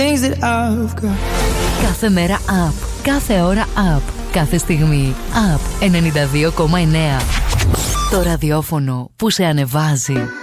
Κάθε μέρα up, κάθε ώρα up, κάθε στιγμή up. 92,9. Το ραδιόφωνο που σε ανεβάζει.